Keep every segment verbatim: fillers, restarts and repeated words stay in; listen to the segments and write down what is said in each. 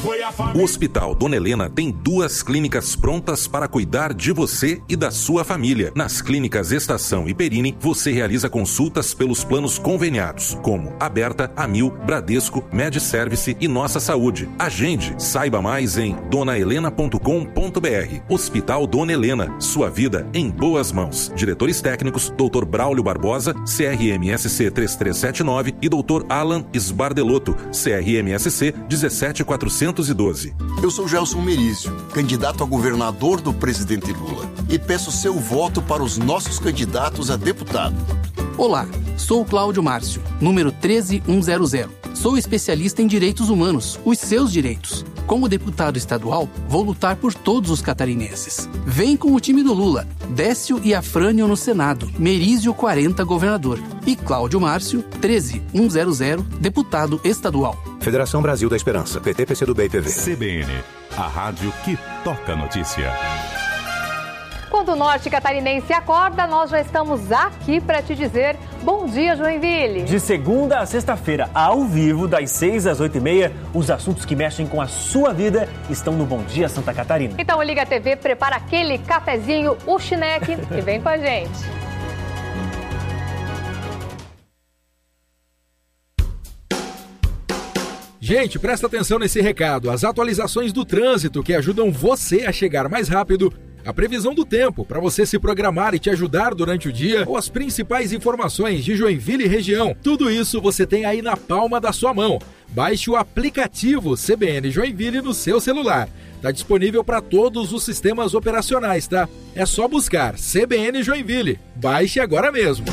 O Hospital Dona Helena tem duas clínicas prontas para cuidar de você e da sua família. Nas clínicas Estação e Perini, você realiza consultas pelos planos conveniados, como Aberta, Amil, Bradesco, MedService e Nossa Saúde. Agende, saiba mais em dona helena ponto com ponto b r. Hospital Dona Helena, sua vida em boas mãos. Diretores técnicos, doutor Braulio Barbosa, C R M S C três três sete nove e doutor Alan Sbardelotto, C R M S C um sete quatrocentos e doze. Eu sou Gelson Merizio, candidato a governador do presidente Lula, e peço seu voto para os nossos candidatos a deputado. Olá, sou o Cláudio Márcio, número treze mil cem. Sou especialista em direitos humanos, os seus direitos. Como deputado estadual, vou lutar por todos os catarinenses. Vem com o time do Lula, Décio e Afrânio no Senado, Merizio quarenta governador e Cláudio Márcio treze mil cem, deputado estadual. Federação Brasil da Esperança, P T, P C do B e P V. C B N, a rádio que toca a notícia. Quando o norte catarinense acorda, nós já estamos aqui para te dizer bom dia, Joinville. De segunda a sexta-feira, ao vivo, das seis às oito e meia, os assuntos que mexem com a sua vida estão no Bom Dia Santa Catarina. Então liga a T V, prepara aquele cafezinho, o chineque e vem com a gente. Gente, presta atenção nesse recado. As atualizações do trânsito que ajudam você a chegar mais rápido, a previsão do tempo para você se programar e te ajudar durante o dia, ou as principais informações de Joinville e região. Tudo isso você tem aí na palma da sua mão. Baixe o aplicativo C B N Joinville no seu celular. Está disponível para todos os sistemas operacionais, tá? É só buscar C B N Joinville. Baixe agora mesmo.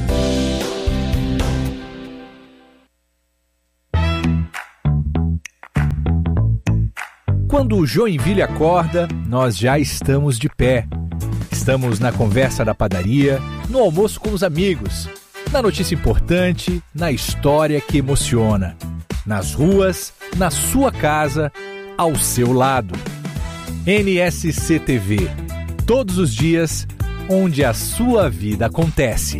Quando o Joinville acorda, nós já estamos de pé. Estamos na conversa da padaria, no almoço com os amigos, na notícia importante, na história que emociona. Nas ruas, na sua casa, ao seu lado. N S C T V. Todos os dias, onde a sua vida acontece.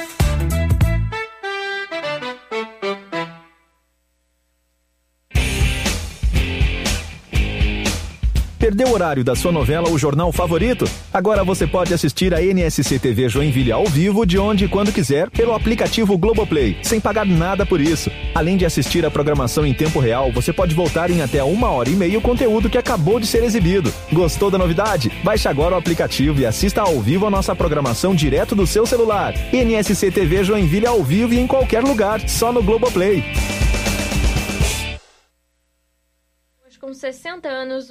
Perdeu o horário da sua novela ou jornal favorito? Agora você pode assistir a N S C T V Joinville ao vivo, de onde e quando quiser, pelo aplicativo Globoplay, sem pagar nada por isso. Além de assistir a programação em tempo real, você pode voltar em até uma hora e meia o conteúdo que acabou de ser exibido. Gostou da novidade? Baixe agora o aplicativo e assista ao vivo a nossa programação direto do seu celular. N S C T V Joinville ao vivo e em qualquer lugar, só no Globoplay. Com sessenta anos...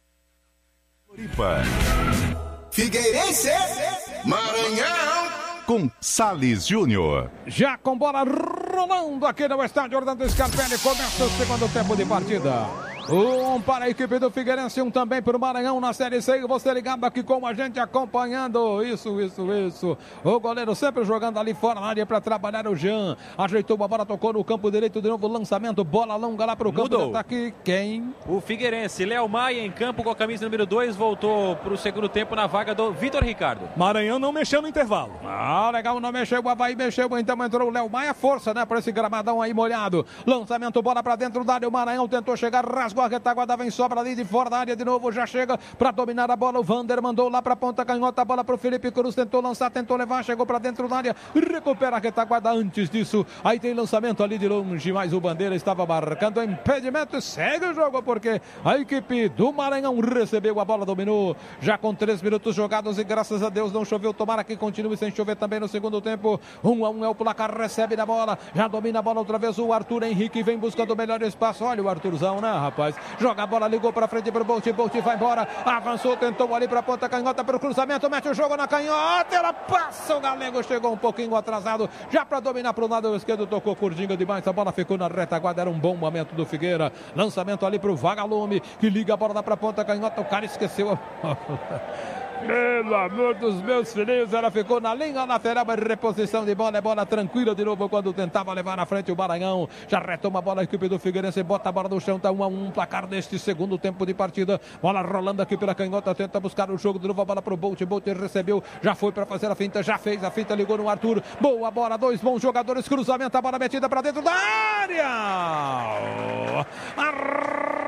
Figueirense, Maranhão, com Salles Júnior. Já com bola rolando aqui no estádio Orlando Scarpelli, começa o segundo tempo de partida. Um para a equipe do Figueirense, um também para o Maranhão na Série C. Você ligado aqui com a gente, acompanhando. Isso, isso, isso. O goleiro sempre jogando ali fora na área para trabalhar o Jean. Ajeitou a bola, tocou no campo direito de novo. Lançamento, bola longa lá para o campo de ataque. Quem? O Figueirense. Léo Maia em campo com a camisa número dois. Voltou para o segundo tempo na vaga do Vitor Ricardo. Maranhão não mexeu no intervalo. Ah, legal, não mexeu. O Avaí mexeu. Então entrou o Léo Maia. Força, né, para esse gramadão aí molhado. Lançamento, bola para dentro da área. O Maranhão tentou chegar, rasgou a retaguarda, vem sobra ali de fora da área de novo, já chega para dominar a bola, o Vander mandou lá para ponta canhota, a bola para o Felipe Cruz, tentou lançar, tentou levar, chegou para dentro da área, recupera a retaguarda antes disso, aí tem lançamento ali de longe, mas o Bandeira estava marcando impedimento e segue o jogo, porque a equipe do Maranhão recebeu a bola, dominou, já com três minutos jogados e graças a Deus não choveu, tomara que continue sem chover também no segundo tempo, um a um é o placar, recebe na bola, já domina a bola outra vez o Arthur Henrique, vem buscando o melhor espaço, olha o Arthurzão, né, rapaz? Joga a bola, ligou para frente para o Bolt, Bolt vai embora, avançou, tentou ali para a ponta canhota, para o cruzamento, mete o jogo na canhota, ela passa, o Galego chegou um pouquinho atrasado, já para dominar para o lado esquerdo, tocou curtinho demais, a bola ficou na retaguarda, era um bom momento do Figueira, lançamento ali para o Vagalume, que liga a bola lá para a ponta canhota, o cara esqueceu a... Pelo amor dos meus filhinhos, ela ficou na linha lateral, reposição de bola, é bola tranquila de novo quando tentava levar na frente o Maranhão, já retoma a bola a equipe do Figueirense, bota a bola no chão, tá um a um, placar deste segundo tempo de partida, bola rolando aqui pela canhota, tenta buscar o jogo de novo, a bola pro Bolt, Bolt recebeu, já foi para fazer a finta, já fez a finta, ligou no Arthur, boa bola, dois bons jogadores, cruzamento, a bola metida para dentro da área,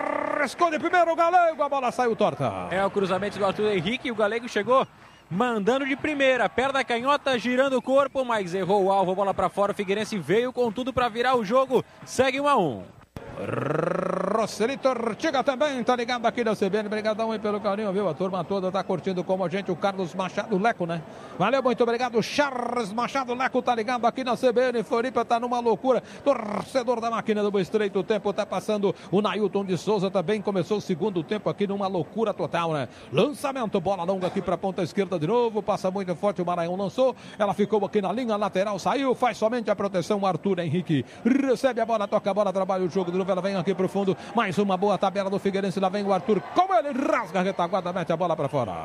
Arriscou de primeiro o Galego, a bola saiu torta. É o cruzamento do Arthur Henrique, o Galego chegou mandando de primeira, perna canhota, girando o corpo, mas errou o alvo, bola para fora. O Figueirense veio com tudo para virar o jogo, segue um a um. Rocelito Ortiga também tá ligado aqui na C B N. Obrigadão aí pelo carinho, viu? A turma toda tá curtindo como a gente. O Carlos Machado Leco, né? Valeu, muito obrigado. Charles Machado Leco tá ligado aqui na C B N. Floripa tá numa loucura. Torcedor da máquina do Estreito, o tempo tá passando. O Nailton de Souza também começou o segundo tempo aqui numa loucura total, né? Lançamento, bola longa aqui pra ponta esquerda de novo. Passa muito forte, o Maranhão lançou. Ela ficou aqui na linha lateral, saiu. Faz somente a proteção. O Arthur Henrique recebe a bola, toca a bola, trabalha o jogo de novo. Ela vem aqui pro fundo, mais uma boa tabela do Figueirense, lá vem o Arthur, como ele rasga a retaguarda, mete a bola pra fora.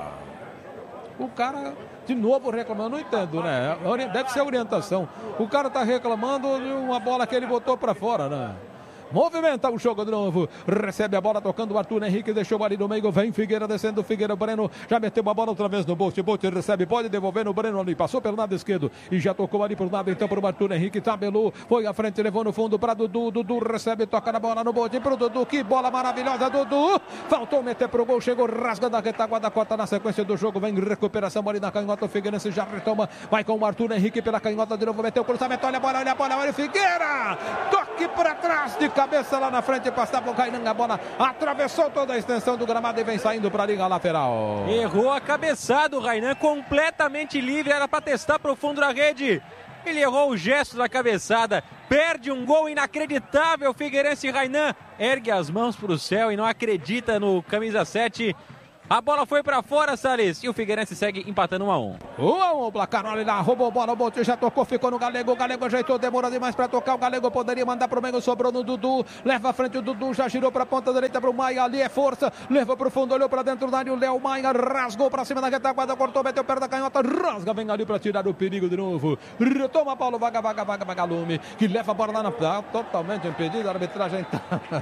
O cara de novo reclamando, não entendo, né? Deve ser orientação. O cara tá reclamando de uma bola que ele botou pra fora, né? Movimenta o jogo de novo, recebe a bola tocando o Arthur Henrique, deixou ali no meio, vem Figueira descendo, Figueira, Breno, já meteu a bola outra vez no Bolt, Bolt recebe, pode devolver no Breno ali, passou pelo lado esquerdo e já tocou ali pro lado então pro Arthur Henrique, tabelou, foi à frente, levou no fundo pra Dudu, Dudu recebe, toca na bola no Bolt pro Dudu, que bola maravilhosa, Dudu, faltou meter pro gol, chegou rasgando a retaguarda, corta na sequência do jogo, vem recuperação ali na canhota, o Figueirense já retoma, vai com o Arthur Henrique pela canhota de novo, meteu o cruzamento, olha a bola, olha a bola, olha o Figueira, toque pra trás de cabeça lá na frente, passava o Kainan, a bola atravessou toda a extensão do gramado e vem saindo para a linha lateral. Errou a cabeçada, o Rainan completamente livre, era para testar para o fundo da rede. Ele errou o gesto da cabeçada, perde um gol inacreditável. Figueirense, Rainan ergue as mãos para o céu e não acredita no camisa sete. A bola foi pra fora, Salles, e o Figueirense segue empatando um a um. um a um, o placar, olha lá, roubou a bola, o Bote já tocou, ficou no Galego, o Galego ajeitou, demorou demais pra tocar, o Galego poderia mandar pro meio, sobrou no Dudu, leva à frente o Dudu, já girou pra ponta direita pro Maia, ali é força, levou pro fundo, olhou pra dentro da área, o Léo Maia rasgou pra cima da retaguarda, cortou, meteu perto da canhota, rasga, vem ali pra tirar o perigo de novo, retoma a bola, vaga, vaga, vaga, Vagalume, que leva a bola lá na, ah, totalmente impedido, a arbitragem tá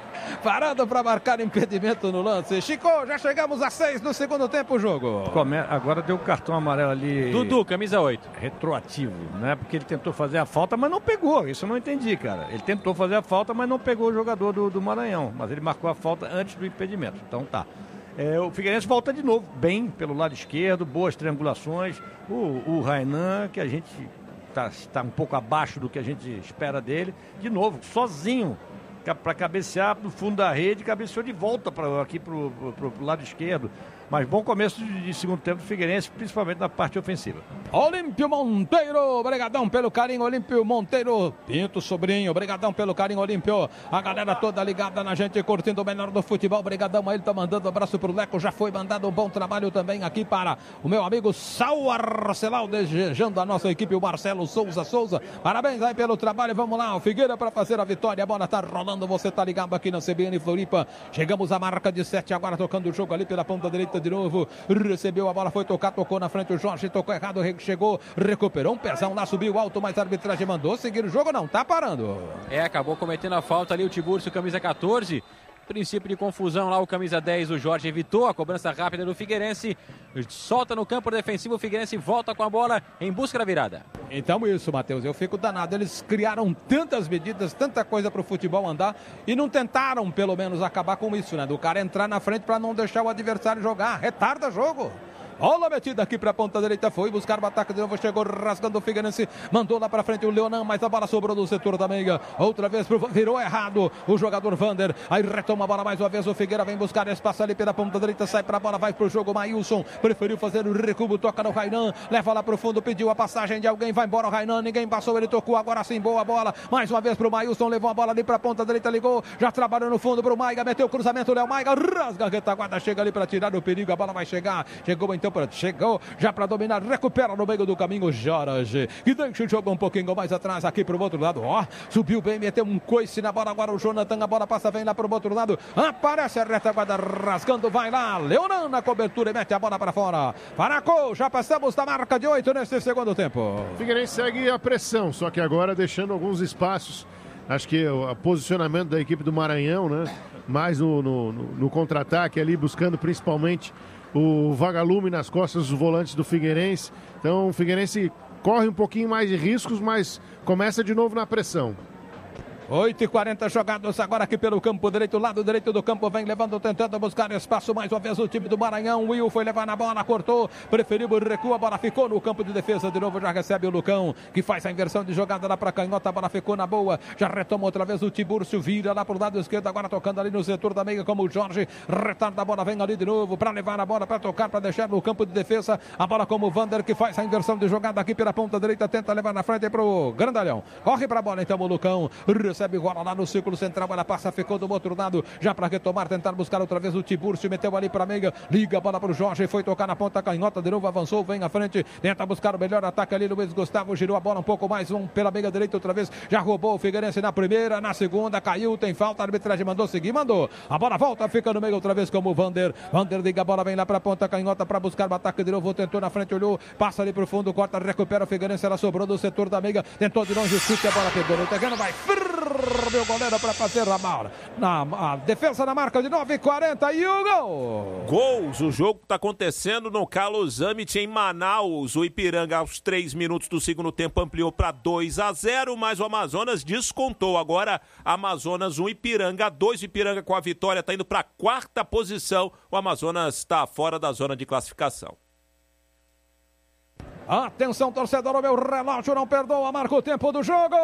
parado pra marcar impedimento no lance. Chico, já chegamos a seis no segundo tempo. O jogo. Come... Agora deu o cartão amarelo ali. Dudu, camisa oito. Retroativo, né? Porque ele tentou fazer a falta, mas não pegou. Isso eu não entendi, cara. Ele tentou fazer a falta, mas não pegou o jogador do, do Maranhão. Mas ele marcou a falta antes do impedimento. Então tá. É, o Figueirense volta de novo, bem pelo lado esquerdo, boas triangulações. O, o Rainan, que a gente tá, tá um pouco abaixo do que a gente espera dele. De novo, sozinho. Para cabecear no fundo da rede, cabeceou de volta pra, aqui para o lado esquerdo. Mas bom começo de, de segundo tempo do Figueirense, principalmente na parte ofensiva. Olímpio Monteiro, obrigadão pelo carinho, Olímpio Monteiro. Pinto Sobrinho, obrigadão pelo carinho, Olímpio. A galera toda ligada na gente, curtindo o melhor do futebol. Obrigadão a ele, tá mandando um abraço pro Leco. Já foi mandado um bom trabalho também aqui para o meu amigo Saul Arcelau, desejando a nossa equipe, o Marcelo Souza Souza. Parabéns aí pelo trabalho, vamos lá, o Figueira para fazer a vitória. A bola tá rolando, você tá ligado aqui na C B N Floripa. Chegamos à marca de sete, agora tocando o jogo ali pela ponta direita de novo, recebeu a bola, foi tocar, tocou na frente o Jorge, tocou errado, chegou, recuperou um pezão lá, subiu alto, mas a arbitragem mandou seguir o jogo, não tá parando. É, acabou cometendo a falta ali o Tiburcio, camisa quatorze. Princípio de confusão lá, o camisa dez, o Jorge evitou a cobrança rápida do Figueirense, solta no campo defensivo, o Figueirense volta com a bola em busca da virada. Então isso, Matheus, eu fico danado, eles criaram tantas medidas, tanta coisa pro futebol andar e não tentaram pelo menos acabar com isso, né, do cara entrar na frente para não deixar o adversário jogar, retarda jogo. Bola metida aqui pra ponta direita, foi buscar o ataque de novo, chegou rasgando o Figueirense, mandou lá pra frente o Leonan, mas a bola sobrou do setor da meia, outra vez pro, virou errado o jogador Vander, aí retoma a bola mais uma vez, o Figueira vem buscar espaço ali pela ponta direita, sai pra bola, vai pro jogo, Maílson, preferiu fazer o recuo, toca no Rainan, leva lá pro fundo, pediu a passagem de alguém, vai embora o Rainan, ninguém passou, ele tocou, agora sim, boa bola, mais uma vez pro Maílson, levou a bola ali pra ponta direita, ligou, já trabalhou no fundo pro Maiga, meteu o cruzamento, o Léo Maiga, rasga a retaguarda, chega ali pra tirar o perigo, a bola vai chegar, chegou então pra, chegou, já para dominar, recupera no meio do caminho Jorge, que deixa o jogo um pouquinho mais atrás aqui pro outro lado, ó, subiu bem, meteu um coice na bola, agora o Jonathan, a bola passa, vem lá pro outro lado, aparece a retaguarda rasgando, vai lá, Leonan na cobertura e mete a bola para fora, Paracô, já passamos da marca de oito nesse segundo tempo. Figueirense segue a pressão, só que agora deixando alguns espaços, acho que o posicionamento da equipe do Maranhão, né, mais no, no, no, no contra-ataque ali, buscando principalmente o Vagalume nas costas dos volantes do Figueirense. Então o Figueirense corre um pouquinho mais de riscos, mas começa de novo na pressão. oito e quarenta jogados agora aqui pelo campo direito, lado direito do campo, vem levando, tentando buscar espaço mais uma vez o time do Maranhão. Will foi levar na bola, cortou, preferiu recua, a bola ficou no campo de defesa, de novo já recebe o Lucão, que faz a inversão de jogada lá para canhota, a bola ficou na boa, já retoma outra vez o Tiburcio, vira lá pro lado esquerdo, agora tocando ali no setor da meia como o Jorge, retarda a bola, vem ali de novo para levar a bola, para tocar, para deixar no campo de defesa, a bola como o Vander, que faz a inversão de jogada aqui pela ponta direita, tenta levar na frente pro Grandalhão, corre para a bola então o Lucão, recebe bola lá no círculo central, ela passa, ficou do outro lado, já para retomar, tentar buscar outra vez o Tiburcio, meteu ali para a meia, liga a bola para o Jorge, foi tocar na ponta canhota, de novo avançou, vem à frente, tenta buscar o melhor ataque ali, Luiz Gustavo girou a bola um pouco mais, um pela meia direita outra vez, já roubou o Figueirense na primeira, na segunda, caiu, tem falta, a arbitragem mandou seguir, mandou, a bola volta, fica no meio outra vez como o Vander, Vander liga a bola, vem lá para a ponta canhota para buscar o ataque de novo, tentou na frente, olhou, passa ali pro fundo, corta, recupera o Figueirense, ela sobrou do setor da meia, tentou de longe, chute, a bola pegou no terreno, vai, meu goleiro para fazer a bola, na a defesa na marca de nove e quarenta e o gol! Gols, o jogo está acontecendo no Carlos Amit em Manaus, o Ipiranga aos três minutos do segundo tempo ampliou para dois a zero, mas o Amazonas descontou, agora Amazonas um, Ipiranga dois, Ipiranga com a vitória está indo para a quarta posição, o Amazonas está fora da zona de classificação. Atenção, torcedor, o meu relógio não perdoa, marca o tempo do jogo!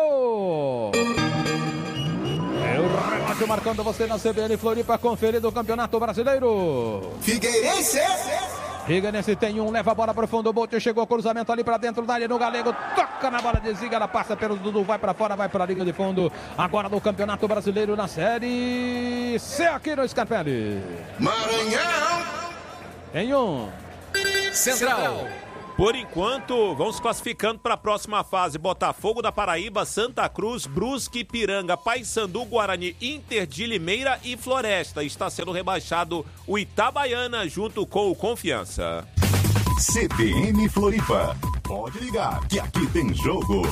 É o relógio marcando você na C B N Floripa, conferido o Campeonato Brasileiro. Figueirense! Figueirense tem um, leva a bola para o fundo, o Bote chegou, cruzamento ali para dentro da área no Galego, toca na bola, desliga, ela passa pelo Dudu, vai para fora, vai para a linha de fundo, agora no Campeonato Brasileiro na Série C aqui no Scarpelli. Maranhão! Tem um. Central. Por enquanto, vão se classificando para a próxima fase. Botafogo da Paraíba, Santa Cruz, Brusque, Ipiranga, Paysandu, Guarani, Inter de Limeira e Floresta. Está sendo rebaixado o Itabaiana junto com o Confiança. C B N Floripa. Pode ligar que aqui tem jogo.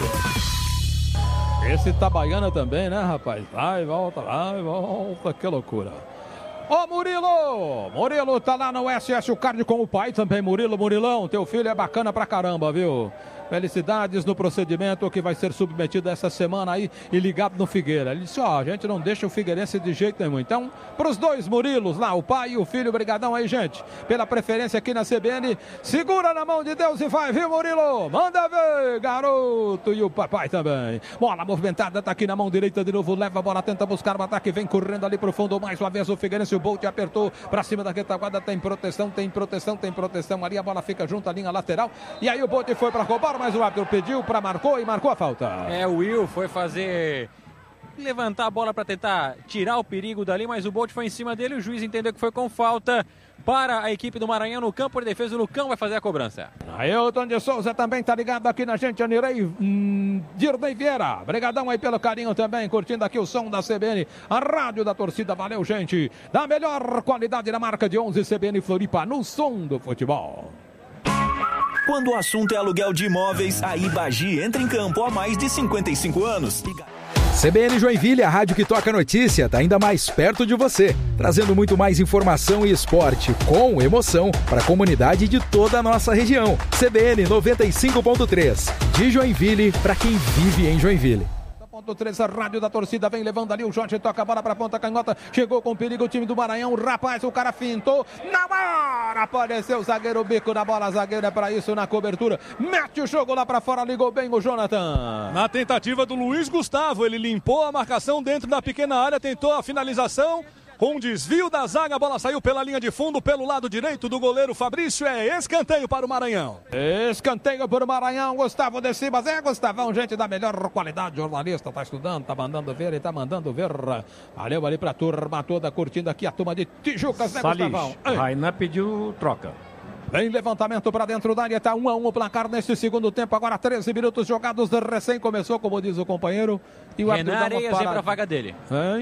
Esse Itabaiana também, né, rapaz? Vai, volta, vai, volta. Que loucura. Ô, Murilo! Murilo tá lá no S S, o card com o pai também, Murilo. Murilão, teu filho é bacana pra caramba, viu? Felicidades no procedimento que vai ser submetido essa semana aí e ligado no Figueira. Ele disse, ó, a gente não deixa o Figueirense de jeito nenhum. Então, pros dois Murilos lá, o pai e o filho, brigadão aí, gente. Pela preferência aqui na C B N. Segura na mão de Deus e vai, viu, Murilo? Manda ver, garoto. E o papai também. Bola movimentada, tá aqui na mão direita de novo. Leva a bola, tenta buscar o ataque. Vem correndo ali pro fundo mais uma vez o Figueirense. O Bolt apertou pra cima da retaguarda. Tem proteção, tem proteção, tem proteção. Ali a bola fica junto à linha lateral. E aí o Bolt foi pra roubar, mas o árbitro pediu para marcou e marcou a falta. É, o Will foi fazer... levantar a bola para tentar tirar o perigo dali, mas o Bolt foi em cima dele, o juiz entendeu que foi com falta para a equipe do Maranhão no campo de defesa. O Lucão vai fazer a cobrança. Ailton de Souza também tá ligado aqui na gente, Anirei hum, Dirnei Vieira, brigadão aí pelo carinho também, curtindo aqui o som da C B N, a rádio da torcida, valeu, gente, da melhor qualidade na marca de onze, C B N Floripa, no som do futebol. Quando o assunto é aluguel de imóveis, a Ibagi entra em campo há mais de cinquenta e cinco anos. C B N Joinville, a rádio que toca notícia, está ainda mais perto de você, trazendo muito mais informação e esporte com emoção para a comunidade de toda a nossa região. C B N noventa e cinco ponto três, de Joinville para quem vive em Joinville. Ponto três, a rádio da torcida vem levando ali, o Jorge toca a bola pra ponta canhota, chegou com perigo o time do Maranhão, rapaz, o cara fintou, na hora apareceu o zagueiro, bico da bola, zagueiro é pra isso na cobertura, mete o jogo lá pra fora, ligou bem o Jonathan. Na tentativa do Luiz Gustavo, ele limpou a marcação dentro da pequena área, tentou a finalização, com desvio da zaga, a bola saiu pela linha de fundo, pelo lado direito do goleiro Fabrício, é escanteio para o Maranhão. Escanteio para o Maranhão, Gustavo de Cibas, é Gustavão, gente da melhor qualidade, jornalista, tá estudando, tá mandando ver, ele tá mandando ver, valeu ali pra turma toda, curtindo aqui a turma de Tijucas, né, Salis, Gustavão? Rainan pediu troca. Vem levantamento para dentro da área, tá um a um o placar nesse segundo tempo, agora treze minutos jogados, recém começou, como diz o companheiro, e o Renan Areias vem pra vaga dele. Hein?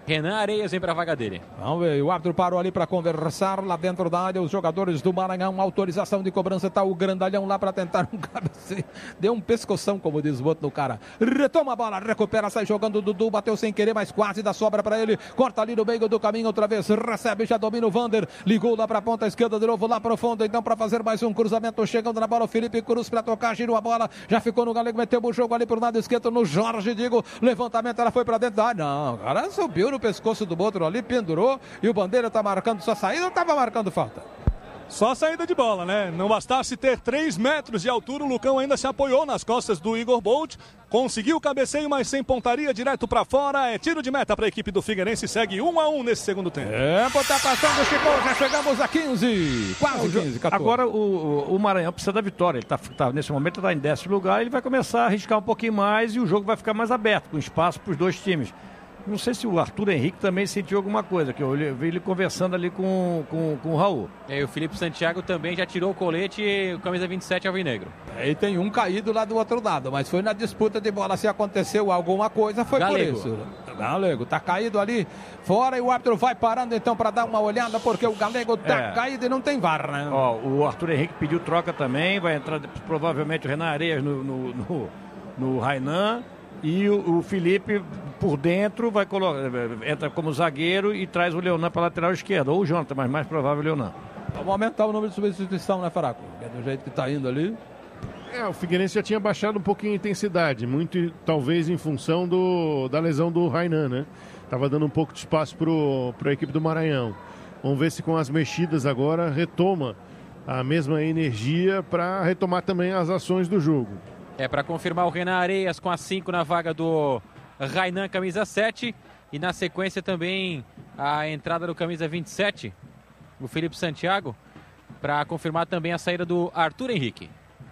Renan Areias vem para a vaga dele. Vamos ver, o árbitro parou ali para conversar lá dentro da área. Os jogadores do Maranhão, autorização de cobrança. Tá o grandalhão lá para tentar um cabeceio. Deu um pescoção, como diz o outro no cara. Retoma a bola, recupera, sai jogando o Dudu. Bateu sem querer, mas quase dá sobra para ele. Corta ali no meio do caminho outra vez. Recebe, já domina o Vander. Ligou lá para a ponta esquerda de novo, lá para o fundo. Então para fazer mais um cruzamento. Chegando na bola o Felipe Cruz para tocar. Girou a bola. Já ficou no Galego. Meteu o jogo ali pro lado esquerdo no Jorge Digo. Levantamento, ela foi para dentro da área. Não, o cara subiu no pescoço do outro ali, pendurou, e o Bandeira tá marcando sua saída ou tava marcando falta? Só saída de bola, né? Não bastasse ter três metros de altura, o Lucão ainda se apoiou nas costas do Igor Bolt, conseguiu o cabeceio, mas sem pontaria, direto pra fora. É tiro de meta pra equipe do Figueirense, segue um a um nesse segundo tempo. É, tá passando o Chico, já chegamos a quinze, quase quinze, quatorze. Agora o, o Maranhão precisa da vitória, ele tá, tá, nesse momento está em décimo lugar, ele vai começar a arriscar um pouquinho mais e o jogo vai ficar mais aberto, com espaço para os dois times. Não sei se o Arthur Henrique também sentiu alguma coisa, que eu vi ele conversando ali com, com, com o Raul. E o Felipe Santiago também já tirou o colete e o camisa vinte e sete alvinegro. E tem um caído lá do outro lado, mas foi na disputa de bola. Se aconteceu alguma coisa, foi Galego. por isso. Galego tá caído ali fora e o árbitro vai parando então para dar uma olhada, porque o Galego tá É. caído e não tem V A R, né? Ó, o Arthur Henrique pediu troca também, vai entrar provavelmente o Renan Areias no, no, no, no Rainan. E o, o Felipe por dentro vai colocar, entra como zagueiro e traz o Leonan para a lateral esquerda, ou o Jonathan, mas mais provável o Leonan. Vamos aumentar o número de substituição, né, Faraco? É do jeito que tá indo ali. É, o Figueirense já tinha baixado um pouquinho a intensidade, muito talvez em função do, da lesão do Rainan, né? Tava dando um pouco de espaço para a equipe do Maranhão. Vamos ver se com as mexidas agora retoma a mesma energia para retomar também as ações do jogo. É para confirmar o Renan Areias com a cinco na vaga do Rainan, camisa sete. E na sequência também a entrada do camisa vinte e sete, o Felipe Santiago, para confirmar também a saída do Arthur Henrique.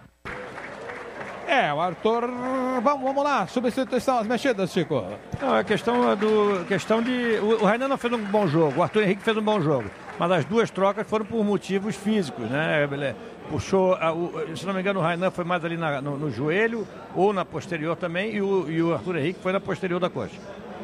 É, o Arthur... Vamos, vamos lá, substituição, as mexidas, Chico. Não, a questão do questão de o, o Rainan não fez um bom jogo, o Arthur Henrique fez um bom jogo, mas as duas trocas foram por motivos físicos, né? Ele puxou, a, o, se não me engano, o Rainan foi mais ali na, no, no joelho ou na posterior também, e o, e o Arthur Henrique foi na posterior da coxa.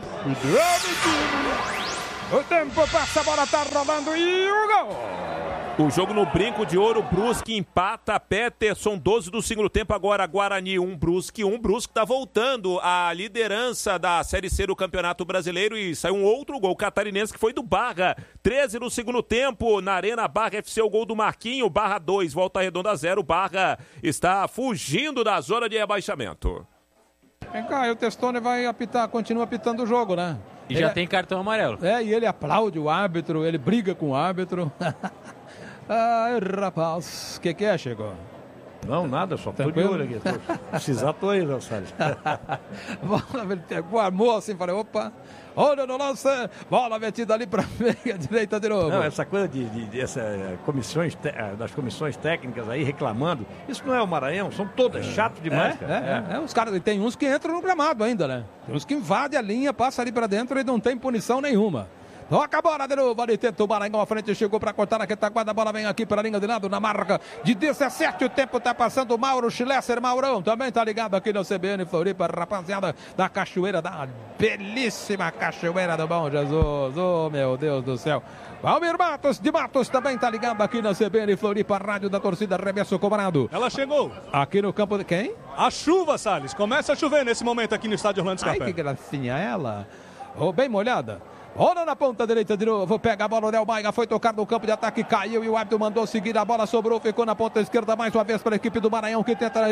O tempo passa, a bola tá rolando e o gol! O jogo no Brinco de Ouro, Brusque empata, Peterson, doze do segundo tempo, agora Guarani um, Brusque um. Brusque tá voltando à liderança da Série C do Campeonato Brasileiro e saiu um outro gol catarinense que foi do Barra, treze no segundo tempo, na Arena Barra F C, o gol do Marquinho, Barra dois, Volta Redonda zero, Barra está fugindo da zona de rebaixamento. Vem cá, e o Testoni vai apitar, continua apitando o jogo, né? E ele já é... tem cartão amarelo. É, e ele aplaude o árbitro, ele briga com o árbitro. Ai, rapaz, o que que é, chegou? Não, nada, só tô de olho aqui. Tô... Precisar, tô aí, não, Salles. Bola, ele pegou, armou assim, falei, opa, olha no lance, bola metida ali pra meia direita de novo. Não, essa coisa de, de, de essa, comissões te... das comissões técnicas aí reclamando, isso não é o Maranhão, são todas é. chato demais, é, cara. É, é, é, os caras, tem uns que entram no gramado ainda, né? Tem uns que invadem a linha, passa ali pra dentro e não tem punição nenhuma. Toca a bola de novo, ali tenta o Maranhão à frente, chegou para cortar na retaguarda, a bola vem aqui para a linha de lado, na marca de dezessete, o tempo tá passando, Mauro Schlesser, Maurão, também tá ligado aqui no C B N Floripa, rapaziada da Cachoeira, da belíssima Cachoeira do Bom Jesus, oh meu Deus do céu. Valmir Matos, de Matos, também tá ligado aqui na C B N Floripa, rádio da torcida, arremesso cobrado. Ela chegou. Aqui no campo de quem? A chuva, Salles, começa a chover nesse momento aqui no estádio Orlando Scarpelli. Ai, que gracinha ela, oh, bem molhada. Olha na ponta direita de novo, pega a bola, o Léo Maiga foi tocar no campo de ataque, caiu e o árbitro mandou seguir, a bola sobrou, ficou na ponta esquerda mais uma vez para a equipe do Maranhão que tenta...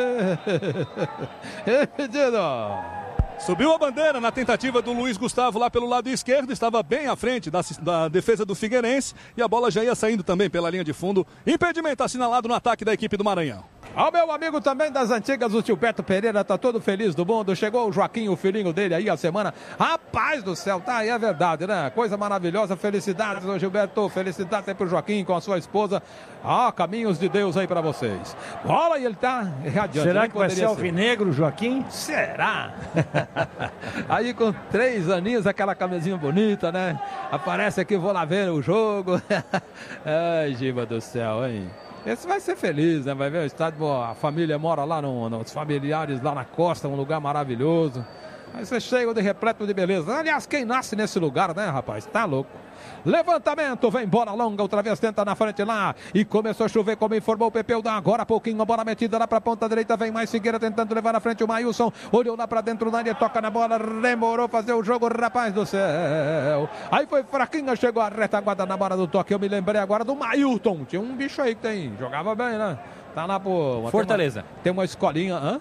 Impedido! Subiu a bandeira na tentativa do Luiz Gustavo lá pelo lado esquerdo, estava bem à frente da, da defesa do Figueirense e a bola já ia saindo também pela linha de fundo. Impedimento assinalado no ataque da equipe do Maranhão. Ao meu amigo também das antigas, o tio Beto Pereira, tá todo feliz do mundo. Chegou o Joaquim, o filhinho dele aí a semana. Rapaz do céu, tá aí, é verdade, né? Coisa maravilhosa, felicidades, ô Gilberto, felicidades aí pro Joaquim com a sua esposa. Ah, caminhos de Deus aí pra vocês. Bola e ele tá radiante. Será que vai ser alvinegro, Joaquim? Será? Aí com três aninhos, aquela camisinha bonita, né? Aparece aqui, vou lá ver o jogo. Ai, Giba do céu, hein? Esse vai ser feliz, né? Vai ver o estádio, a família mora lá, no, nos familiares lá na costa, um lugar maravilhoso. Vai ser cheio de repleto de beleza. Aliás, quem nasce nesse lugar, né, rapaz? Tá louco. Levantamento, vem bola longa, outra vez tenta na frente lá. E começou a chover, como informou o Pepeu. Agora há pouquinho, a bola metida lá pra ponta direita. Vem mais Figueira tentando levar na frente o Maílson. Olhou lá pra dentro da área, toca na bola. Demorou fazer o jogo, rapaz do céu. Aí foi fraquinha, chegou a retaguarda na bola do toque. Eu me lembrei agora do Mailton. Tinha um bicho aí que tem, jogava bem, né? Tá lá por Fortaleza. Tem uma, tem uma escolinha, hã?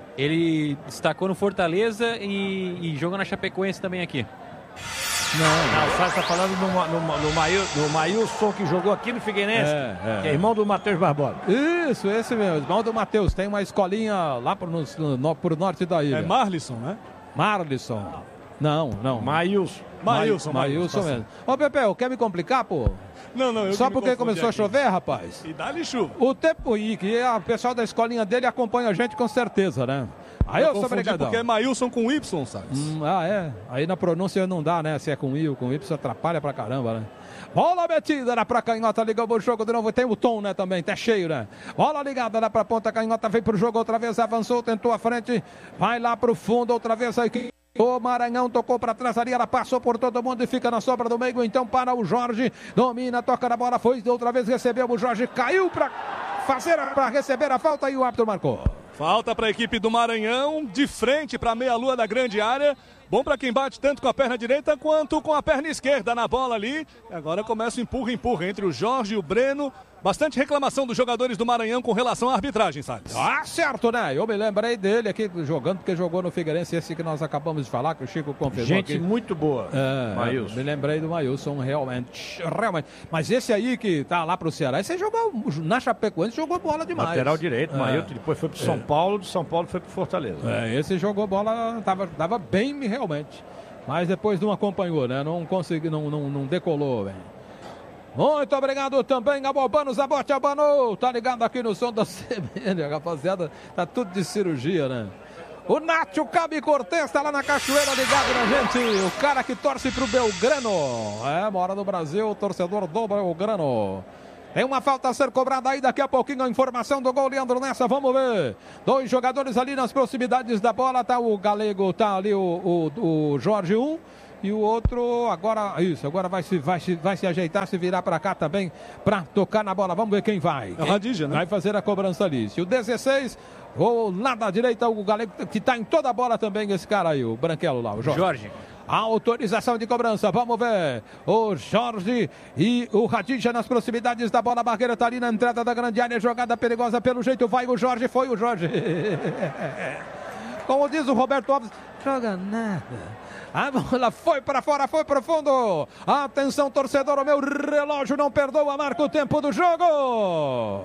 Ele destacou no Fortaleza e, e jogou na Chapecoense também aqui. Não, não, o Sá está falando no, no, no, Mail, no Maílson, que jogou aqui no Figueirense, é, é. que é irmão do Matheus Barbosa. Isso, esse mesmo, irmão do Matheus. Tem uma escolinha lá pro, no, no, pro norte da ilha. É Marlisson, né? Marlisson. Não, não. Maílson. Maílson, Maílson mesmo. Ô, Pepeu, quer me complicar, pô? Não, não, eu Só porque começou aqui a chover, rapaz? E dá-lhe chuva. O tempo aí, que o pessoal da escolinha dele acompanha a gente com certeza, né? Aí eu, eu sou obrigado. Porque é Maílson com Y, sabe? Hum, ah, é. Aí na pronúncia não dá, né? Se é com I ou com Y, atrapalha pra caramba, né? Bola metida lá pra canhota, ligou pro jogo de novo. Tem o Tom, né, também, tá cheio, né? Bola ligada lá pra ponta, canhota, vem pro jogo outra vez, avançou, tentou a frente, vai lá pro fundo outra vez aí. O Maranhão tocou para trás ali, ela passou por todo mundo e fica na sobra do meio, então para o Jorge, domina, toca na bola, foi outra vez, recebeu o Jorge, caiu para fazer, para receber a falta e o árbitro marcou. Falta para a equipe do Maranhão, de frente para a meia-lua da grande área. Bom para quem bate tanto com a perna direita quanto com a perna esquerda na bola ali. Agora começa o empurra, empurra entre o Jorge e o Breno. Bastante reclamação dos jogadores do Maranhão com relação à arbitragem, sabe? Ah, certo, né? Eu me lembrei dele aqui jogando, porque jogou no Figueirense, esse que nós acabamos de falar, que o Chico confirmou. Gente aqui. muito boa, é, Maílson. Me lembrei do Maílson, realmente, realmente. Mas esse aí que tá lá pro Ceará, esse jogou na Chapecoense, jogou bola demais. Lateral direito, é. Maílson, depois foi pro São é. Paulo, do São Paulo foi pro Fortaleza. É, esse jogou bola, tava, tava bem realmente. Mas depois não acompanhou, né? Não conseguiu, não, não, não decolou, velho. Muito obrigado também, Abobanos, Abote Abano. Tá ligado aqui no som da C B N, rapaziada. Tá tudo de cirurgia, né? O Nátio Cabe Cortez tá lá na Cachoeira ligado na gente. O cara que torce pro Belgrano. É, mora no Brasil, o torcedor do Belgrano. Tem uma falta a ser cobrada aí, daqui a pouquinho a informação do gol, Leandro Nessa, vamos ver. Dois jogadores ali nas proximidades da bola, tá o Galego, tá ali o, o, o Jorge um. E o outro agora, isso, agora vai se, vai se, vai se ajeitar, se virar para cá também, para tocar na bola. Vamos ver quem vai. É o Radija, né? Vai fazer a cobrança ali. Se o dezesseis, ou lá da direita, o Galego, que tá em toda a bola também, esse cara aí, o branquelo lá, o Jorge. Jorge. Autorização de cobrança, vamos ver. O Jorge e o Radija nas proximidades da bola. A barreira tá ali na entrada da grande área, jogada perigosa pelo jeito. Vai o Jorge, foi o Jorge. Como diz o Roberto Alves, joga nada. A bola foi para fora, foi pro fundo. Atenção, torcedor, o meu relógio não perdoa, marca o tempo do jogo.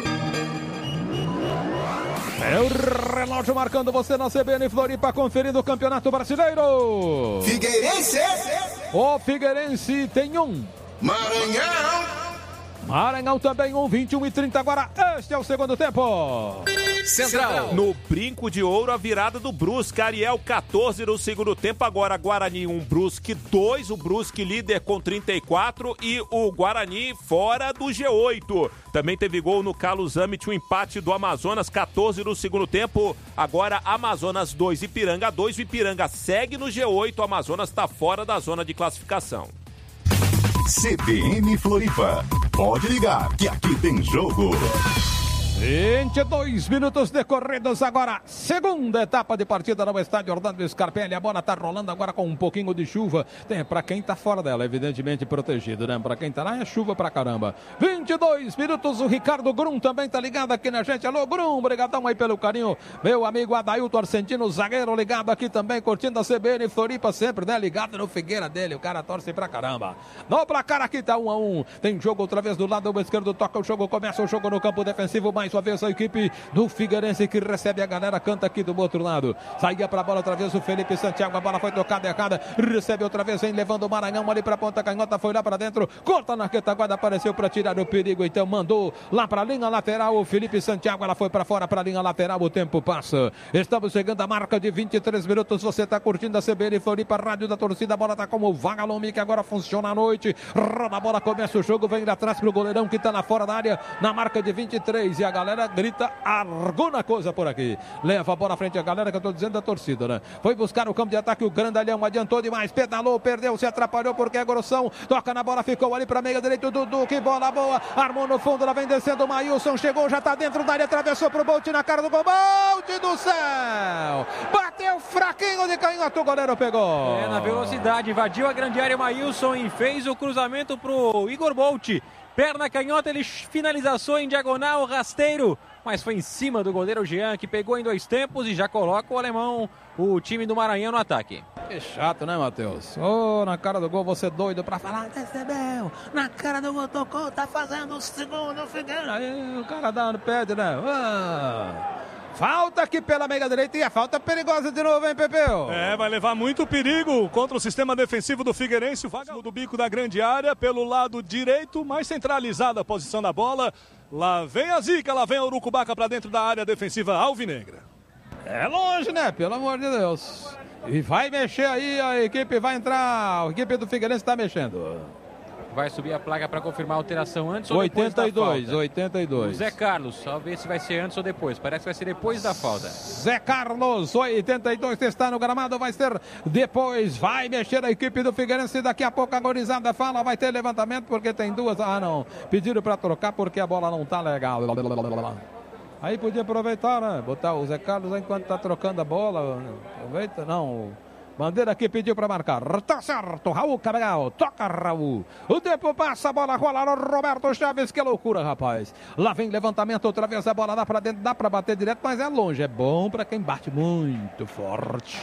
É o relógio marcando você na C B N Floripa, conferindo o Campeonato Brasileiro. Figueirense. O Figueirense tem um. Maranhão. Maranhão também um, vinte e um e trinta agora. Este é o segundo tempo. Central. No brinco de ouro, a virada do Brusque. Ariel, quatorze no segundo tempo. Agora Guarani um, Brusque dois. O Brusque líder com trinta e quatro. E o Guarani fora do G oito. Também teve gol no Carlos Zamit, o um empate do Amazonas, quatorze no segundo tempo. Agora Amazonas dois, Ipiranga dois. O Ipiranga segue no G oito. O Amazonas está fora da zona de classificação. C B N Floripa. Pode ligar que aqui tem jogo. vinte e dois minutos decorridos agora, segunda etapa de partida no estádio Orlando Scarpelli. A bola tá rolando agora com um pouquinho de chuva. Tem para quem tá fora dela, evidentemente protegido, né? Para quem tá lá é chuva pra caramba. vinte e dois minutos, o Ricardo Grum também tá ligado aqui na gente. Alô, Grum, obrigadão aí pelo carinho. Meu amigo Adailton Arcentino, zagueiro, ligado aqui também, curtindo a C B N Floripa sempre, né? Ligado no Figueira dele, o cara torce pra caramba. No placar aqui tá um a um. Tem jogo outra vez do lado esquerdo, toca o jogo, começa o jogo no campo defensivo, mais uma vez a equipe do Figueirense que recebe a galera, canta aqui do outro lado. Saía pra bola outra vez o Felipe Santiago, a bola foi tocada errada, recebe outra vez, vem levando o Maranhão ali pra ponta canhota, foi lá pra dentro, corta na retaguarda, apareceu pra tirar o perigo, então mandou lá pra linha lateral o Felipe Santiago, ela foi pra fora pra linha lateral, o tempo passa. Estamos chegando à marca de vinte e três minutos, você tá curtindo a C B N Floripa, rádio da torcida, a bola tá como Vagalume, que agora funciona à noite, roda a bola, começa o jogo, vem lá atrás pro goleirão que tá na fora da área, na marca de vinte e três, e a galera grita alguma coisa por aqui. Leva a bola à frente a galera que eu tô dizendo da torcida, né? Foi buscar o campo de ataque, o Grandalhão adiantou demais, pedalou, perdeu, se atrapalhou porque é grossão. Toca na bola, ficou ali pra meia direita, o Dudu, que bola boa. Armou no fundo, lá vem descendo o Maílson, chegou, já tá dentro da área, atravessou pro Bolt na cara do gol. Bolt do céu! Bateu fraquinho de canhoto, o goleiro pegou. É, na velocidade, invadiu a grande área o Maílson e fez o cruzamento pro Igor Bolt. Perna canhota, ele finalização em diagonal, rasteiro, mas foi em cima do goleiro Jean, que pegou em dois tempos e já coloca o alemão, o time do Maranhão no ataque. Que chato, né, Matheus? Ô, oh, na cara do gol, você doido pra falar, recebeu, na cara do gol, tocou, tá fazendo o segundo, Figueiredo. Aí o cara dá no pé, né? Ah. Falta aqui pela meia direita e a falta perigosa de novo, hein, Pepeu? É, vai levar muito perigo contra o sistema defensivo do Figueirense. O vaga do bico da grande área pelo lado direito, mais centralizada a posição da bola. Lá vem a zica, lá vem a Urucubaca para dentro da área defensiva alvinegra. É longe, né? Pelo amor de Deus. E vai mexer aí, a equipe vai entrar, a equipe do Figueirense está mexendo. Vai subir a placa para confirmar a alteração antes ou oitenta e dois, depois da falta. oitenta e dois. O Zé Carlos, só ver se vai ser antes ou depois. Parece que vai ser depois da falta. Zé Carlos, oitenta e dois, está no gramado, vai ser depois. Vai mexer a equipe do Figueirense. Daqui a pouco a gorizada fala, vai ter levantamento porque tem duas. Ah, não. Pediram para trocar porque a bola não tá legal. Aí podia aproveitar, né? Botar o Zé Carlos enquanto tá trocando a bola. Aproveita, não. Bandeira aqui pediu para marcar. Tá certo, Raul Cabral. Toca, Raul. O tempo passa, a bola rola no Roberto Chaves. Que loucura, rapaz. Lá vem levantamento, outra vez a bola dá para dentro, dá para bater direto, mas é longe. É bom para quem bate muito forte.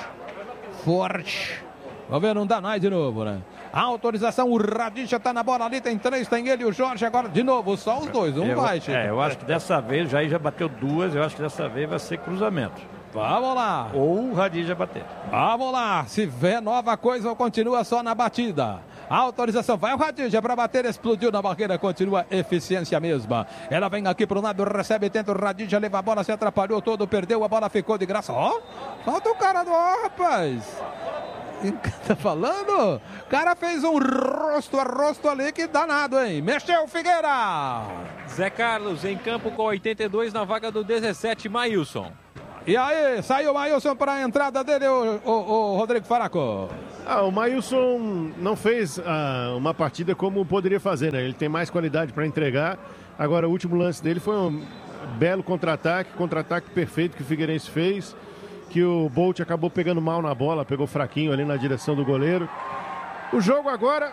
Forte. Vamos ver, não dá mais de novo, né? A autorização, o Radincha tá na bola ali, tem três, tem ele e o Jorge agora de novo, só os dois, um eu, vai, Chico. É, eu acho que dessa vez, já já bateu duas, eu acho que dessa vez vai ser cruzamento. Vamos lá. Ou o Radincha bater. Vamos lá, se vê nova coisa ou continua só na batida. A autorização, vai o Radincha para bater, explodiu na barreira, continua eficiência mesma. Ela vem aqui pro lado, recebe, tenta o Radincha, leva a bola, se atrapalhou todo, perdeu, a bola ficou de graça. Ó, oh, falta o cara do ó, rapaz. Tá falando? O cara fez um rosto a rosto ali que danado, hein? Mexeu o Figueira. Zé Carlos em campo com oitenta e dois na vaga do dezessete, Maílson. E aí, saiu o Maílson para a entrada dele, o, o, o Rodrigo Faraco. Ah, o Maílson não fez ah, uma partida como poderia fazer, né? Ele tem mais qualidade para entregar. Agora, o último lance dele foi um belo contra-ataque, contra-ataque perfeito que o Figueirense fez, que o Bolt acabou pegando mal na bola, pegou fraquinho ali na direção do goleiro. O jogo agora,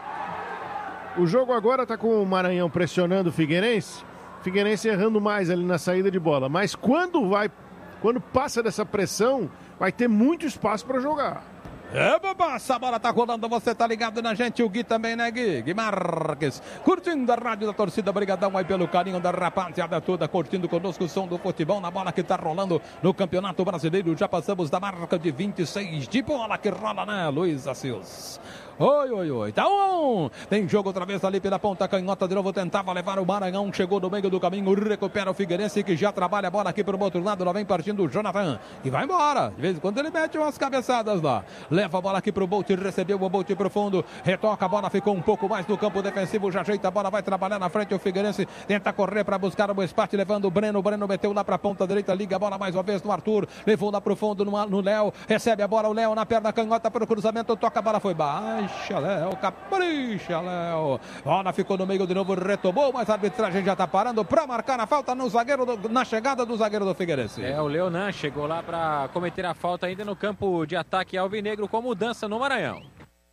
o jogo agora tá com o Maranhão pressionando o Figueirense, Figueirense errando mais ali na saída de bola, mas quando vai Quando passa dessa pressão, vai ter muito espaço para jogar. É, babá, essa bola tá rolando, você tá ligado na gente, o Gui também, né, Gui? Gui Marques, curtindo a rádio da torcida, brigadão aí pelo carinho da rapaziada toda, curtindo conosco o som do futebol, na bola que tá rolando no Campeonato Brasileiro, já passamos da marca de vinte e seis de bola que rola, né, Luiz Assis? Oi, oi, oi, tá um, tem jogo outra vez ali pela ponta canhota, de novo tentava levar o Maranhão, chegou no meio do caminho, recupera o Figueirense que já trabalha a bola aqui pro outro lado, lá vem partindo o Jonathan, e vai embora, de vez em quando ele mete umas cabeçadas lá, leva a bola aqui pro Bolt, recebeu o Bolt profundo, retoca a bola, ficou um pouco mais no campo defensivo, já ajeita a bola, vai trabalhar na frente o Figueirense, tenta correr para buscar o espaço, levando o Breno, o Breno meteu lá pra ponta direita, liga a bola mais uma vez no Arthur, levou lá pro fundo no Léo, recebe a bola o Léo na perna canhota para o cruzamento, toca a bola, foi baixo. Léo, capricha, Léo. Bola ficou no meio de novo, retomou, mas a arbitragem já tá parando para marcar a falta no zagueiro do, na chegada do zagueiro do Figueirense. É, o Leonan chegou lá para cometer a falta ainda no campo de ataque alvinegro com mudança no Maranhão.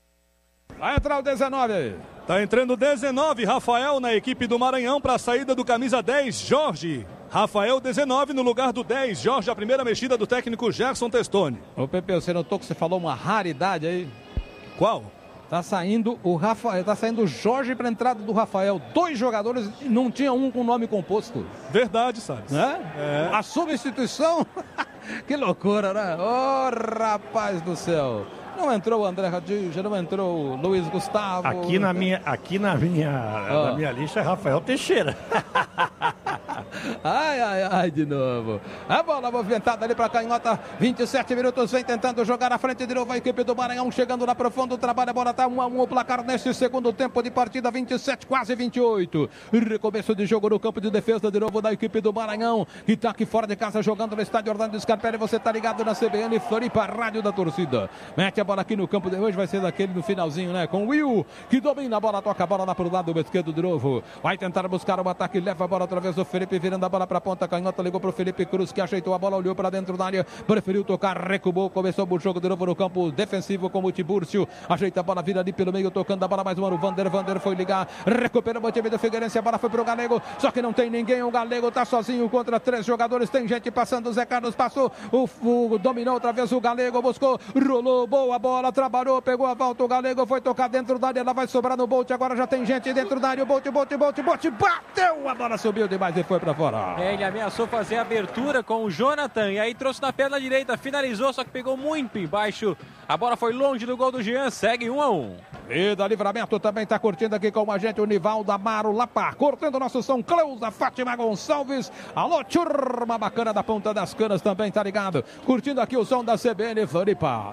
Vai entrar o dezenove. Tá entrando o dezenove, Rafael na equipe do Maranhão para a saída do camisa dez, Jorge. Rafael dezenove no lugar do dez, Jorge, a primeira mexida do técnico Gerson Testoni. Ô Pepe, você notou que você falou uma raridade aí? Qual? Tá saindo o Rafael, tá saindo o Jorge para entrada do Rafael. Dois jogadores, não tinha um com nome composto. Verdade, Salles. Né? É. A substituição, que loucura, né? Ô, oh, rapaz do céu. Não entrou o André Radinja, não entrou o Luiz Gustavo. Aqui na minha, aqui na minha, oh. na minha lista é Rafael Teixeira. Ai, ai, ai, de novo. A bola movimentada ali para canhota. vinte e sete minutos, vem tentando jogar à frente de novo a equipe do Maranhão, chegando na profunda, o trabalho, a bola está um a um, o placar nesse segundo tempo de partida, vinte e sete, quase vinte e oito. Recomeço de jogo no campo de defesa de novo da equipe do Maranhão, que está aqui fora de casa jogando no estádio Orlando Scarpelli. Você está ligado na C B N Floripa, rádio da torcida. Mete a bola aqui no campo de hoje, vai ser daquele no finalzinho, né? Com o Will, que domina a bola, toca a bola lá pro lado esquerdo de novo. Vai tentar buscar o ataque, leva a bola através do Felipe, virando a bola para a ponta canhota, ligou pro Felipe Cruz, que ajeitou a bola, olhou para dentro da área, preferiu tocar, recuou, começou o jogo de novo no campo defensivo com o Tibúrcio, ajeita a bola, vira ali pelo meio, tocando a bola mais uma no Vander, Vander foi ligar, recuperou o time do Figueirense, a bola foi pro Galego, só que não tem ninguém, o Galego tá sozinho contra três jogadores, tem gente passando, o Zé Carlos passou, o, o dominou outra vez o Galego, buscou, rolou, boa bola, trabalhou, pegou a volta, o Galego foi tocar dentro da área, ela vai sobrar no Bolt, agora já tem gente dentro da área, o Bolt, Bolt, Bolt, Bolt, bateu, a bola subiu demais e foi pra fora. É, ele ameaçou fazer a abertura com o Jonathan e aí trouxe na perna direita, finalizou, só que pegou muito embaixo, a bola foi longe do gol do Jean, segue um a um. E da Livramento também está curtindo aqui com a gente o Nivaldo Amaro Lapa, curtindo o nosso som, Cleusa Fátima Gonçalves, alô turma bacana da Ponta das Canas também tá ligado, curtindo aqui o som da C B N Floripa.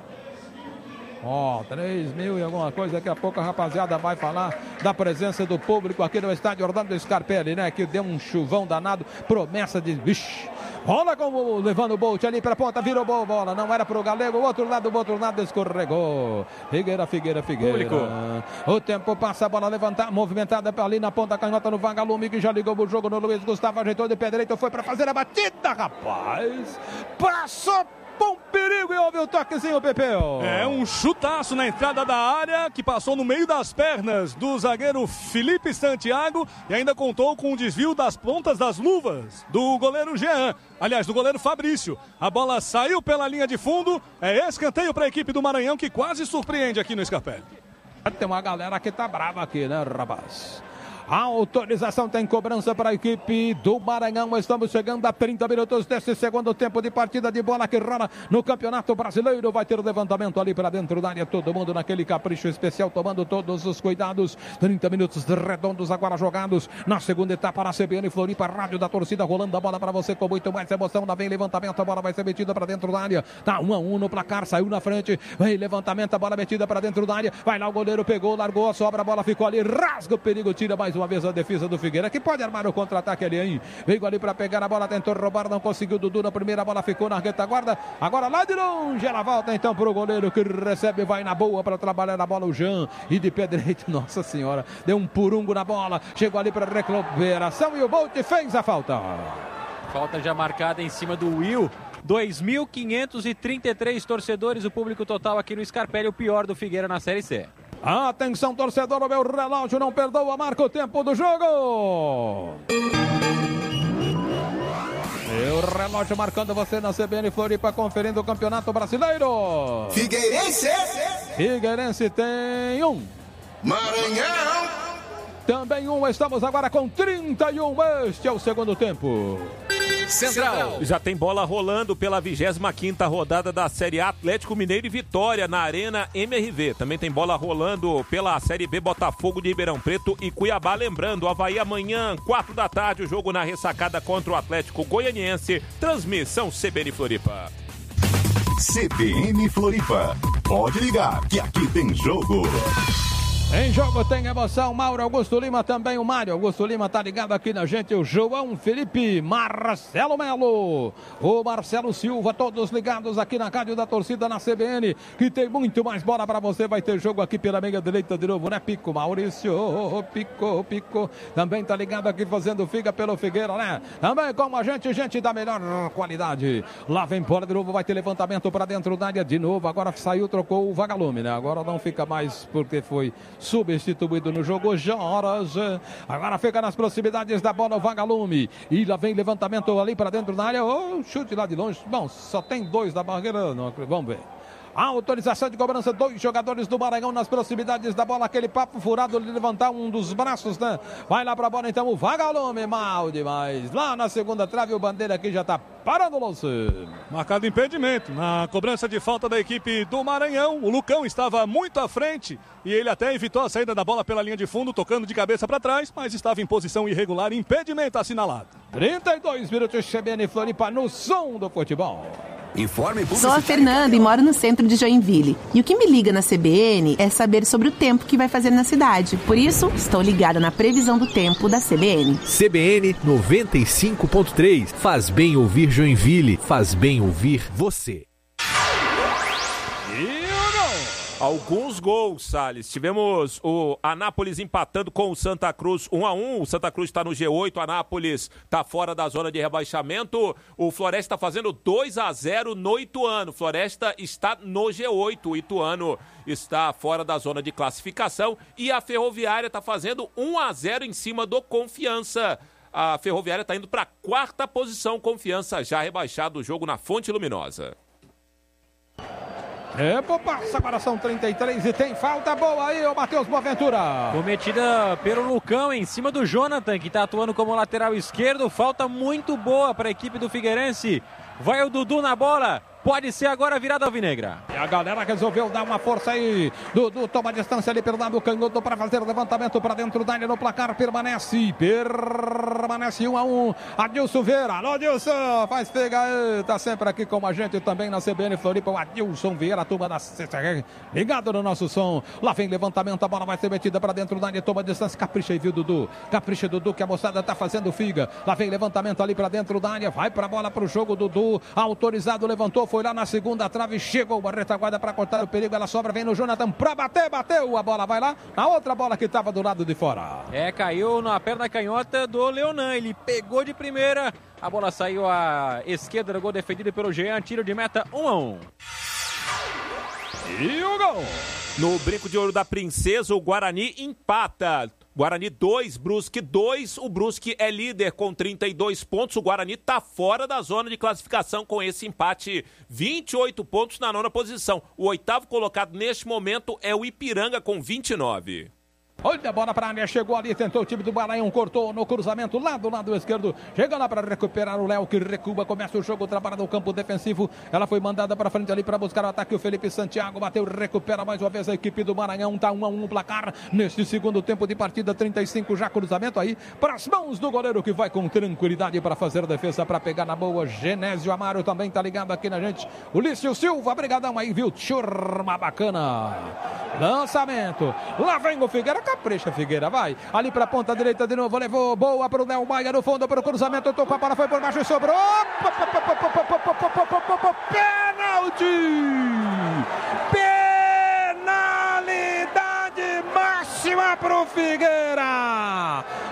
Ó, oh, três mil e alguma coisa, daqui a pouco a rapaziada vai falar da presença do público aqui no estádio Orlando Scarpelli, né, que deu um chuvão danado, promessa de, vixi, rola como levando o Bolt ali pra ponta, virou boa bola, não era pro Galego, o outro lado, o outro lado escorregou, Figueira, Figueira, Figueira, público. O tempo passa, a bola levantar, movimentada ali na ponta, canhota no Vagalume, que já ligou o jogo no Luiz Gustavo, ajeitou de pé direito, foi pra fazer a batida, rapaz, passou bom perigo e houve o toquezinho, Pepeu. É um chutaço na entrada da área que passou no meio das pernas do zagueiro Felipe Santiago e ainda contou com o desvio das pontas das luvas do goleiro Jean. Aliás, do goleiro Fabrício. A bola saiu pela linha de fundo. É escanteio para a equipe do Maranhão que quase surpreende aqui no Scarpelli. Tem uma galera que tá brava aqui, né, rapaz? A autorização tem cobrança para a equipe do Maranhão. Estamos chegando a trinta minutos desse segundo tempo de partida de bola que rola no Campeonato Brasileiro. Vai ter levantamento ali para dentro da área. Todo mundo naquele capricho especial, tomando todos os cuidados. trinta minutos redondos agora jogados na segunda etapa na C B N Floripa, rádio da torcida, rolando a bola para você com muito mais emoção. Lá vem levantamento, a bola vai ser metida para dentro da área. Tá um a um no placar, saiu na frente. Vem levantamento, a bola metida para dentro da área. Vai lá o goleiro, pegou, largou a sobra, a bola ficou ali, rasga o perigo, tira mais uma vez a defesa do Figueira, que pode armar o contra-ataque ali, hein? Veio ali para pegar a bola, tentou roubar, não conseguiu. Dudu na primeira, bola ficou na retaguarda. Agora lá de longe, ela volta então para o goleiro que recebe, vai na boa para trabalhar na bola o Jean. E de pé direito, nossa senhora, deu um purungo na bola, chegou ali para recuperação e o Bolt fez a falta. Falta já marcada em cima do Will. dois mil quinhentos e trinta e três torcedores, o público total aqui no Scarpelli, o pior do Figueira na Série C. Atenção, torcedor, o meu relógio não perdoa, marca o tempo do jogo. Meu relógio marcando você na C B N Floripa, conferindo o Campeonato Brasileiro. Figueirense. Figueirense tem um. Maranhão. Também um, estamos agora com trinta e um, este é o segundo tempo. Central. Já tem bola rolando pela vigésima quinta rodada da Série A, Atlético Mineiro e Vitória na Arena M R V. Também tem bola rolando pela Série B, Botafogo de Ribeirão Preto e Cuiabá. Lembrando, Avaí amanhã, quatro da tarde, o jogo na ressacada contra o Atlético Goianiense. Transmissão C B N Floripa. C B N Floripa. Pode ligar que aqui tem jogo. Em jogo tem emoção, Mauro Augusto Lima, também o Mário Augusto Lima tá ligado aqui na gente, o João Felipe, Marcelo Melo, o Marcelo Silva, todos ligados aqui na rádio da torcida na C B N, que tem muito mais bola pra você, vai ter jogo aqui pela meia direita de novo, né, Pico, Maurício, Pico, Pico, também tá ligado aqui fazendo figa pelo Figueira, né, também com a gente, gente da melhor qualidade, lá vem bola de novo, vai ter levantamento pra dentro da área de novo, agora saiu, trocou o Vagalume, né, agora não fica mais porque foi substituído no jogo Joras. Agora fica nas proximidades da bola o Vagalume. E lá vem levantamento ali para dentro da área. Oh, chute lá de longe. Bom, só tem dois da barreira. Não, vamos ver. A autorização de cobrança, dois jogadores do Maranhão nas proximidades da bola, aquele papo furado de levantar um dos braços, né? Vai lá pra bola então o Vagalume, mal demais. Lá na segunda trave o Bandeira aqui já tá parando o lance. Marcado impedimento na cobrança de falta da equipe do Maranhão. O Lucão estava muito à frente e ele até evitou a saída da bola pela linha de fundo, tocando de cabeça para trás, mas estava em posição irregular, impedimento assinalado. trinta e dois minutos, C B N Floripa no som do futebol. Informe Sou a Fernanda e moro no centro de Joinville. E o que me liga na C B N é saber sobre o tempo que vai fazer na cidade. Por isso, estou ligada na previsão do tempo da C B N. C B N noventa e cinco ponto três. Faz bem ouvir Joinville. Faz bem ouvir você. Alguns gols, Salles. Tivemos o Anápolis empatando com o Santa Cruz um a um. O Santa Cruz está no G oito, o Anápolis está fora da zona de rebaixamento. O Floresta está fazendo dois a zero no Ituano. Floresta está no G oito. O Ituano está fora da zona de classificação. E a Ferroviária está fazendo um a zero em cima do Confiança. A Ferroviária está indo para a quarta posição. Confiança já rebaixado o jogo na Fonte Luminosa. É, passa, agora são trinta e três e tem falta boa aí, o Matheus Boaventura. Cometida pelo Lucão em cima do Jonathan, que está atuando como lateral esquerdo. Falta muito boa para a equipe do Figueirense. Vai o Dudu na bola. Pode ser agora a virada alvinegra. E a galera resolveu dar uma força aí. Dudu toma distância ali pelo lado canhoto para fazer o levantamento para dentro da área. No placar permanece. Permanece um a um. Adilson Vieira. Alô, Adilson. Faz pega aí. Tá sempre aqui com a gente também na C B N Floripa. O Adilson Vieira, a turma da C C R. Ligado no nosso som. Lá vem levantamento. A bola vai ser metida para dentro da área. Toma distância. Capricha aí, viu, Dudu? Capricha, Dudu, que a moçada tá fazendo figa. Lá vem levantamento ali para dentro da área. Vai pra bola pro jogo, Dudu. Autorizado, levantou. Foi lá na segunda trave, chegou a retaguarda para cortar o perigo, ela sobra, vem no Jonathan para bater, bateu, a bola vai lá, na outra bola que estava do lado de fora. É, caiu na perna canhota do Leonan, ele pegou de primeira, a bola saiu à esquerda do gol defendido pelo Jean, tiro de meta um a um. E o gol! No Brinco de Ouro da Princesa, o Guarani empata. Guarani dois, Brusque dois. O Brusque é líder com trinta e dois pontos. O Guarani está fora da zona de classificação com esse empate. vinte e oito pontos na nona posição. O oitavo colocado neste momento é o Ipiranga com vinte e nove. Olha a bola para a área, chegou ali, tentou o time do Maranhão, cortou no cruzamento lá do lado esquerdo, chega lá para recuperar o Léo, que recua, começa o jogo, trabalha no campo defensivo, ela foi mandada para frente ali para buscar o ataque, o Felipe Santiago bateu, recupera mais uma vez a equipe do Maranhão, tá um a um no placar, neste segundo tempo de partida, trinta e cinco já, cruzamento aí, para as mãos do goleiro, que vai com tranquilidade para fazer a defesa, para pegar na boa, Genésio Amaro também tá ligado aqui na gente, Ulício Silva, brigadão aí, viu, turma bacana, lançamento, lá vem o Figueira, capricha, Figueira, vai. Ali pra ponta direita de novo, levou boa pro Léo Maia no fundo, pro cruzamento, tocou a bola, foi por baixo e sobrou. Pênalti! Penalidade máxima pro Figueira!